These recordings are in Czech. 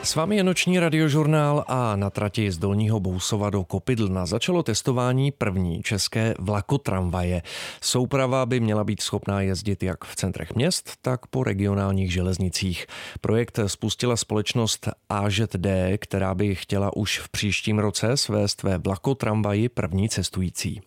S vámi je noční radiožurnál a na trati z Dolního Bousova do Kopydlna začalo testování první české vlakotramvaje. Souprava by měla být schopná jezdit jak v centrech měst, tak po regionálních železnicích. Projekt spustila společnost AŽD, která by chtěla už v příštím roce svést ve vlakotramvaji první cestující.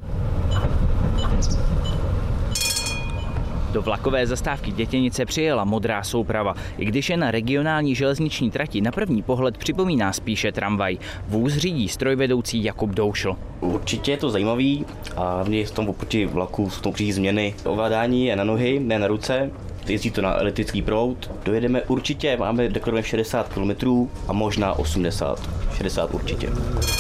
Do vlakové zastávky Dětěnice přijela modrá souprava, i když je na regionální železniční trati na první pohled připomíná spíše tramvaj. Vůz řídí strojvedoucí Jakub Doušl. Určitě je to zajímavý a v tom oproti vlaku jsou určitě změny. Ovládání je na nohy, ne na ruce. Jezdí to na elektrický proud. Dojedeme určitě, máme deklarujeme 60 km a možná 80. 60 určitě.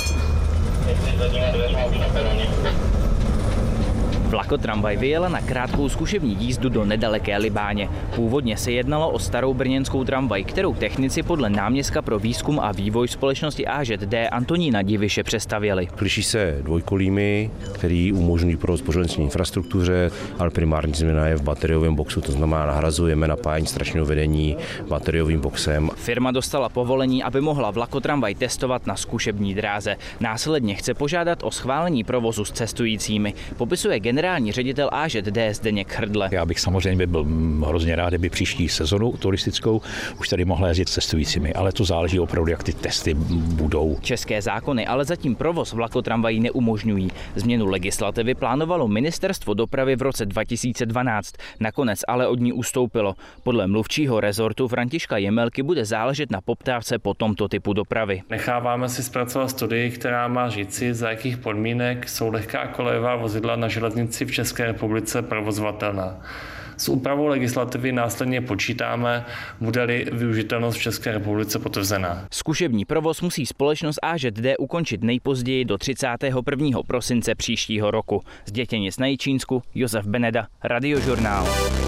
Vlakotramvaj vyjela na krátkou zkušební jízdu do nedaleké Libáně. Původně se jednalo o starou brněnskou tramvaj, kterou technici podle náměstka pro výzkum a vývoj společnosti AŽD Antonína Diviše přestavěli. Liší se dvojkolími, který umožňují provoz po železniční infrastruktuře, ale primární změna je v bateriovém boxu, to znamená nahrazujeme napájení stračného vedení bateriovým boxem. Firma dostala povolení, aby mohla vlakotramvaj testovat na zkušební dráze. Následně chce požádat o schválení provozu s cestujícími. Popisuje generální ředitel AŽD Zdeněk Hrdle. Já bych samozřejmě byl hrozně rád, kdyby příští sezonu turistickou už tady mohla jezdit s cestujícími, ale to záleží opravdu, jak ty testy budou. České zákony ale zatím provoz vlakotramvají neumožňují. Změnu legislativy plánovalo Ministerstvo dopravy v roce 2012. Nakonec ale od ní ustoupilo. Podle mluvčího rezortu Františka Jemelky bude záležet na poptávce po tomto typu dopravy. Necháváme si zpracovat studii, která má říci, za jakých podmínek jsou lehká kolejová vozidla na železnici v České republice provozovatelná. S úpravou legislativy následně počítáme, bude-li využitelnost v České republice potvrzená. Zkušební provoz musí společnost AŽD ukončit nejpozději do 31. prosince příštího roku. Z Dětěnic na Jičínsku Josef Beneda, Radiožurnál.